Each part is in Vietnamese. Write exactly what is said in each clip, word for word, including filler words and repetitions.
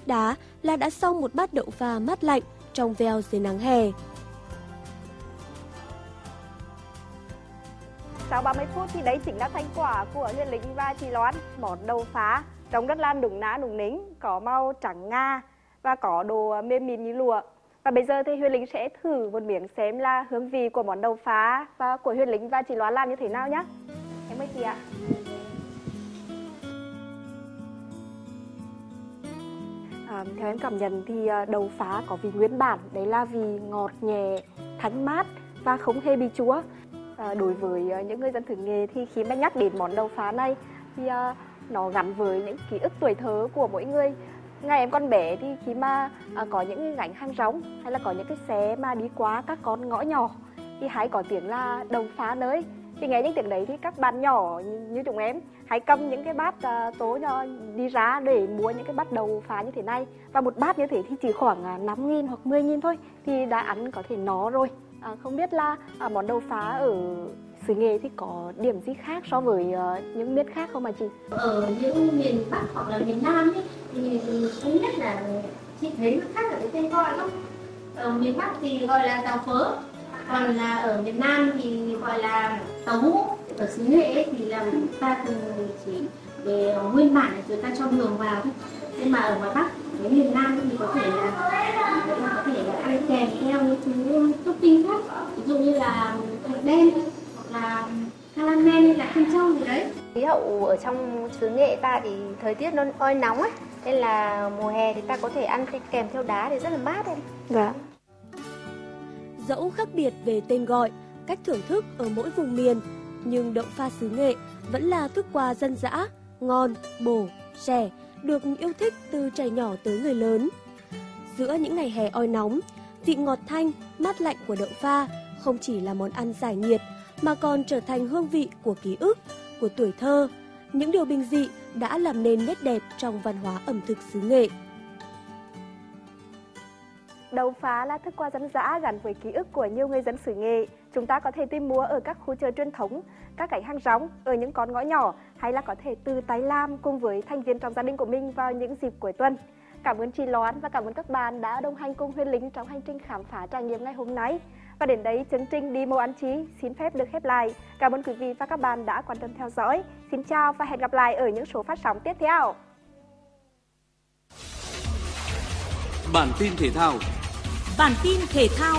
đá là đã xong một bát đậu pha mát lạnh trong veo dưới nắng hè. Sau ba mươi phút thì đấy chính là thành quả của Huyền Linh và chị Loan. Món đậu phá trông rất là nùng ná nùng nính, có màu trắng nga và có độ mềm mịn như lụa. Và bây giờ thì Huyền Linh sẽ thử một miếng xem là hương vị của món đậu phá và của Huyền Linh và chị Loan làm như thế nào nhé. Em mời chị ạ. À, theo em cảm nhận thì đậu phá có vị nguyên bản, đấy là vị ngọt nhẹ, thanh mát và không hề bị chúa. À, đối với những người dân thử nghề thì khi mà nhắc đến món đậu phá này thì uh, nó gắn với những ký ức tuổi thơ của mỗi người. Ngày em còn bé thì khi mà uh, có những gánh hàng rong hay là có những cái xe mà đi qua các con ngõ nhỏ thì hay có tiếng là đậu phá nơi. Thì nghe những tiếng đấy thì các bạn nhỏ như, như chúng em hãy cầm những cái bát uh, tố nhỏ đi ra để mua những cái bát đậu phá như thế này. Và một bát như thế thì chỉ khoảng uh, năm nghìn hoặc mười nghìn thôi thì đã ăn có thể no rồi. À, không biết là à, món đậu phá ở xứ Nghệ thì có điểm gì khác so với uh, những miền khác không mà chị? Ở những miền Bắc hoặc là miền Nam ấy, thì không biết là chị thấy nó khác ở cái tên gọi không? Ở miền Bắc thì gọi là tàu phớ, còn là ở miền Nam thì gọi là tàu hũ. Ở xứ Nghệ ấy, thì là ta thường chỉ về nguyên bản là chúng ta cho đường vào thôi. Nhưng mà ở ngoài Bắc, cái miền Nam thì có thể là có thể là ăn kèm theo những thứ topping khác, ví dụ như là hạt đen hoặc là caramel hay là thanh châu gì đấy. Khí hậu ở trong xứ Nghệ ta thì thời tiết nó oi nóng ấy, nên là mùa hè thì ta có thể ăn kèm theo đá thì rất là mát em. Dạ. Dẫu khác biệt về tên gọi, cách thưởng thức ở mỗi vùng miền, nhưng đậu pha xứ Nghệ vẫn là thức quà dân dã, ngon, bổ, rẻ, được yêu thích từ trẻ nhỏ tới người lớn. Giữa những ngày hè oi nóng, vị ngọt thanh, mát lạnh của đậu pha không chỉ là món ăn giải nhiệt mà còn trở thành hương vị của ký ức, của tuổi thơ, những điều bình dị đã làm nên nét đẹp trong văn hóa ẩm thực xứ Nghệ. Đậu phá là thức quà dân dã gắn với ký ức của nhiều người dân xứ Nghệ. Chúng ta có thể tìm mua ở các khu chợ truyền thống, các gánh hàng rong, ở những con ngõ nhỏ hay là có thể tự tay làm cùng với thành viên trong gia đình của mình vào những dịp cuối tuần. Cảm ơn chị Loan và cảm ơn các bạn đã đồng hành cùng Huyền Linh trong hành trình khám phá trải nghiệm ngày hôm nay. Và đến đây chương trình Đi Màu Ăn Chí xin phép được khép lại. Cảm ơn quý vị và các bạn đã quan tâm theo dõi. Xin chào và hẹn gặp lại ở những số phát sóng tiếp theo. Bản tin thể thao. Bản tin thể thao.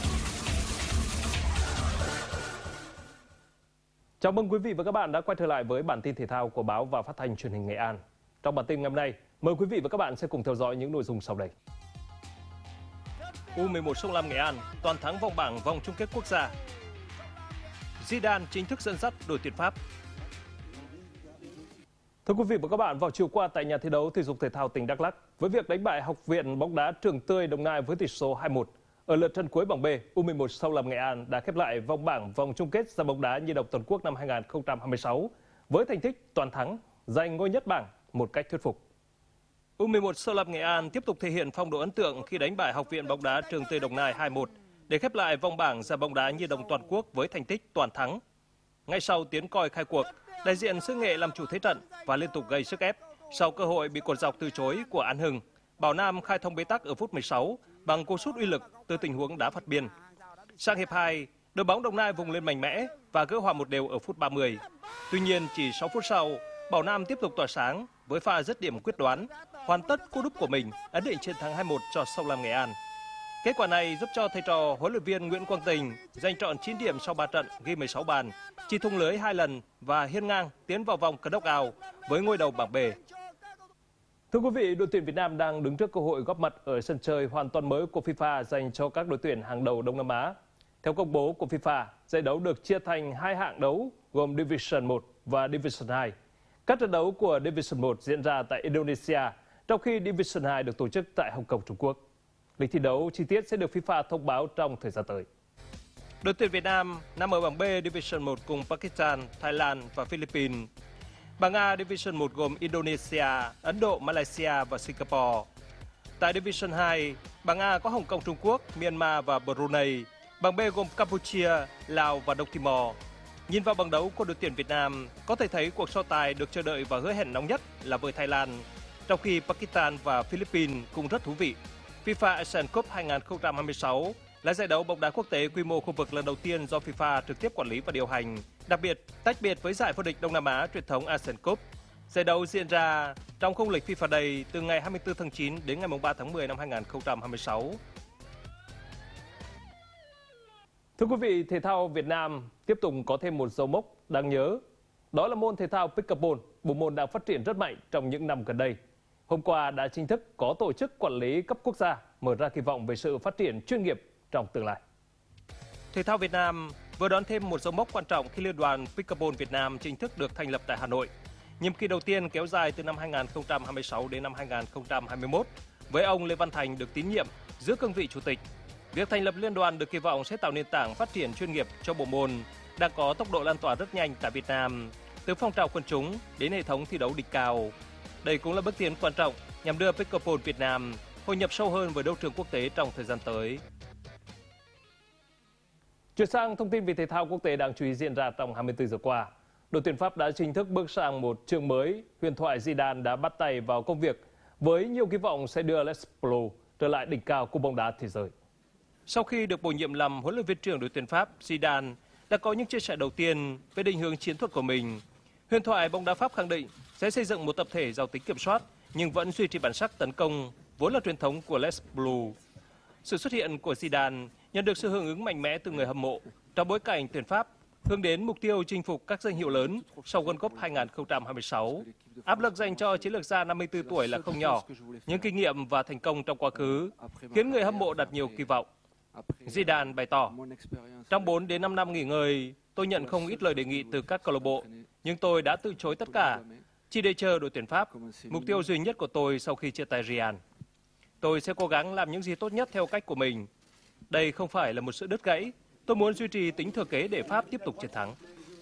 Chào mừng quý vị và các bạn đã quay trở lại với bản tin thể thao của báo và phát thanh truyền hình Nghệ An. Trong bản tin ngày hôm nay, mời quý vị và các bạn sẽ cùng theo dõi những nội dung sau đây. U mười một Sông Lam Nghệ An toàn thắng vòng bảng vòng chung kết quốc gia. Zidane chính thức dẫn dắt đội tuyển Pháp. Thưa quý vị và các bạn, vào chiều qua tại nhà thi đấu thể dục thể thao tỉnh Đắk Lắk, với việc đánh bại Học viện bóng đá Trường Tươi Đồng Nai với tỷ số hai một, ở lượt trận cuối bảng B, U mười một Sông Lam Nghệ An đã khép lại vòng bảng vòng chung kết giải bóng đá nhi đồng toàn quốc năm hai nghìn không trăm hai mươi sáu với thành tích toàn thắng, giành ngôi nhất bảng một cách thuyết phục. U mười một Sông Lam Nghệ An tiếp tục thể hiện phong độ ấn tượng khi đánh bại Học viện bóng đá Trường Tươi Đồng Nai hai một để khép lại vòng bảng giải bóng đá nhi đồng toàn quốc với thành tích toàn thắng. Ngay sau tiếng còi khai cuộc, đại diện xứ Nghệ làm chủ thế trận và liên tục gây sức ép. Sau cơ hội bị cột dọc từ chối của An Hưng, Bảo Nam khai thông bế tắc ở phút mười sáu bằng cú sút uy lực từ tình huống đá phạt biên. Sang hiệp hai, đội bóng Đồng Nai vùng lên mạnh mẽ và gỡ hòa một đều ở phút ba mươi. Tuy nhiên, chỉ sáu phút sau, Bảo Nam tiếp tục tỏa sáng với pha dứt điểm quyết đoán, hoàn tất cú đúp của mình, ấn định chiến thắng hai một cho Sông Lam Nghệ An. Kết quả này giúp cho thầy trò huấn luyện viên Nguyễn Quang Tình giành trọn chín điểm sau ba trận, ghi mười sáu bàn, chỉ thủng lưới hai lần và hiên ngang tiến vào vòng knock-out với ngôi đầu bảng B. Thưa quý vị, đội tuyển Việt Nam đang đứng trước cơ hội góp mặt ở sân chơi hoàn toàn mới của FIFA dành cho các đội tuyển hàng đầu Đông Nam Á. Theo công bố của FIFA, giải đấu được chia thành hai hạng đấu gồm Division một và Division hai. Các trận đấu của Division một diễn ra tại Indonesia, trong khi Division hai được tổ chức tại Hồng Kông, Trung Quốc. Lịch thi đấu chi tiết sẽ được FIFA thông báo trong thời gian tới. Đội tuyển Việt Nam nằm ở bảng B Division một cùng Pakistan, Thái Lan và Philippines. Bảng A Division một gồm Indonesia, Ấn Độ, Malaysia và Singapore. Tại Division hai, bảng A có Hồng Kông, Trung Quốc, Myanmar và Brunei. Bảng B gồm Campuchia, Lào và Đông Timor. Nhìn vào bảng đấu của đội tuyển Việt Nam, có thể thấy cuộc so tài được chờ đợi và hứa hẹn nóng nhất là với Thái Lan. trong khi Pakistan và Philippines cũng rất thú vị. FIFA Asian Cup hai không hai sáu là giải đấu bóng đá quốc tế quy mô khu vực lần đầu tiên do FIFA trực tiếp quản lý và điều hành, đặc biệt tách biệt với giải vô địch Đông Nam Á truyền thống Asian Cup. Giải đấu diễn ra trong khung lịch FIFA Day từ ngày hai mươi tư tháng chín đến ngày ba tháng mười năm hai không hai sáu. Thưa quý vị, thể thao Việt Nam tiếp tục có thêm một dấu mốc đáng nhớ. Đó là môn thể thao pickleball, bộ môn đang phát triển rất mạnh trong những năm gần đây. Hôm qua đã chính thức có tổ chức quản lý cấp quốc gia, mở ra kỳ vọng về sự phát triển chuyên nghiệp trong tương lai. Thể thao Việt Nam vừa đón thêm một dấu mốc quan trọng khi Liên đoàn Pickleball Việt Nam chính thức được thành lập tại Hà Nội. Nhiệm kỳ đầu tiên kéo dài từ năm hai không hai sáu đến năm hai không hai mốt, với ông Lê Văn Thành được tín nhiệm giữ cương vị chủ tịch. Việc thành lập liên đoàn được kỳ vọng sẽ tạo nền tảng phát triển chuyên nghiệp cho bộ môn, đang có tốc độ lan tỏa rất nhanh tại Việt Nam, từ phong trào quần chúng đến hệ thống thi đấu đỉnh cao. Đây cũng là bước tiến quan trọng nhằm đưa Pickleball Việt Nam hội nhập sâu hơn với đấu trường quốc tế trong thời gian tới. Chuyển sang thông tin về thể thao quốc tế đáng chú ý diễn ra trong hai mươi tư giờ qua. Đội tuyển Pháp đã chính thức bước sang một chương mới. Huyền thoại Zidane đã bắt tay vào công việc với nhiều kỳ vọng sẽ đưa Les Bleus trở lại đỉnh cao của bóng đá thế giới. Sau khi được bổ nhiệm làm huấn luyện viên trưởng đội tuyển Pháp, Zidane đã có những chia sẻ đầu tiên về định hướng chiến thuật của mình. Huyền thoại bóng đá Pháp khẳng định sẽ xây dựng một tập thể giàu tính kiểm soát nhưng vẫn duy trì bản sắc tấn công vốn là truyền thống của Les Bleus. Sự xuất hiện của Zidane nhận được sự hưởng ứng mạnh mẽ từ người hâm mộ trong bối cảnh tuyển Pháp hướng đến mục tiêu chinh phục các danh hiệu lớn sau World Cup hai không hai sáu. Áp lực dành cho chiến lược gia năm mươi tư tuổi là không nhỏ, nhưng kinh nghiệm và thành công trong quá khứ khiến người hâm mộ đặt nhiều kỳ vọng. Zidane bày tỏ, trong bốn đến năm năm nghỉ ngơi, tôi nhận không ít lời đề nghị từ các câu lạc bộ, nhưng tôi đã từ chối tất cả, chỉ để chờ đội tuyển Pháp, mục tiêu duy nhất của tôi sau khi chia tay Real. Tôi sẽ cố gắng làm những gì tốt nhất theo cách của mình. Đây không phải là một sự đứt gãy, tôi muốn duy trì tính thừa kế để Pháp tiếp tục chiến thắng.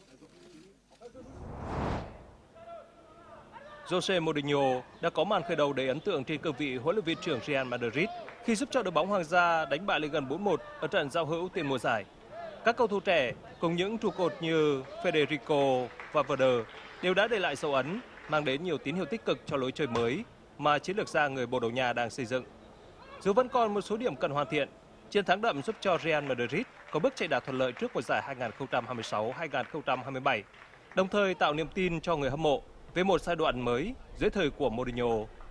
Jose Mourinho đã có màn khởi đầu đầy ấn tượng trên cương vị huấn luyện viên trưởng Real Madrid khi giúp cho đội bóng Hoàng gia đánh bại Ligue bốn một ở trận giao hữu tiền mùa giải. Các cầu thủ trẻ cùng những trụ cột như Federico và Valverde đều đã để lại dấu ấn, mang đến nhiều tín hiệu tích cực cho lối chơi mới mà chiến lược gia người Bồ Đào Nha đang xây dựng. Dù vẫn còn một số điểm cần hoàn thiện, chiến thắng đậm giúp cho Real Madrid có bước chạy đà thuận lợi trước mùa giải hai không hai sáu hai không hai bảy, đồng thời tạo niềm tin cho người hâm mộ về một giai đoạn mới dưới thời của Mourinho.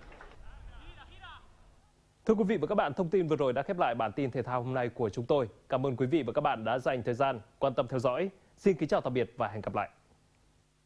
Thưa quý vị và các bạn, thông tin vừa rồi đã khép lại bản tin thể thao hôm nay của chúng tôi. Cảm ơn quý vị và các bạn đã dành thời gian quan tâm theo dõi. Xin kính chào tạm biệt và hẹn gặp lại.